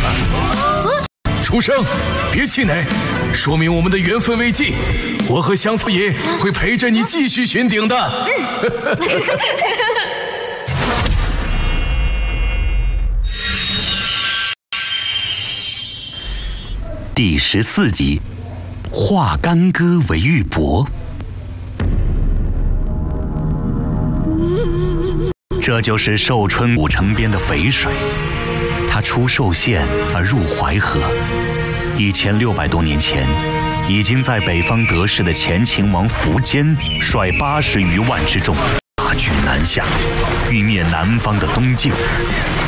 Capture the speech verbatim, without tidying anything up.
书生，别气馁，说明我们的缘分未尽。我和香草爷会陪着你继续寻鼎的。 第十四集，化干戈为玉帛。这就是寿春武城边的淝水，它出寿县而入淮河，一千六百多年前，已经在北方得势的前秦王苻坚率八十余万之众大举南下，欲灭南方的东晋。